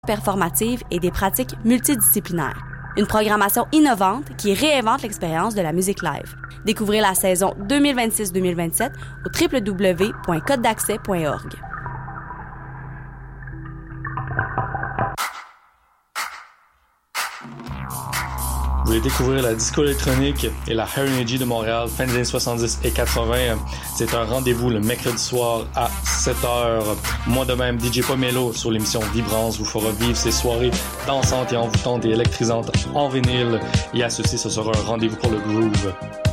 performatives et des pratiques multidisciplinaires. Une programmation innovante qui réinvente l'expérience de la musique live. Découvrez la saison 2026-2027 au www.codedaccès.org. Vous voulez découvrir la disco électronique et la Hair Energy de Montréal, fin des années 70 et 80. C'est un rendez-vous le mercredi soir à 7h. Moi de même, DJ Pomelo sur l'émission Vibrance vous fera vivre ces soirées dansantes et envoûtantes et électrisantes en vinyle. Et à ceci, ce sera un rendez-vous pour le groove.